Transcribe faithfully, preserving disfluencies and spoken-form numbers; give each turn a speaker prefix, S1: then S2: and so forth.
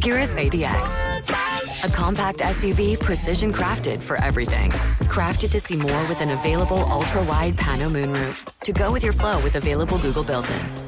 S1: Accura's A D X. A compact S U V precision crafted for everything. Crafted to see more with an available ultra-wide pano moonroof. To go with your flow with available Google built-in.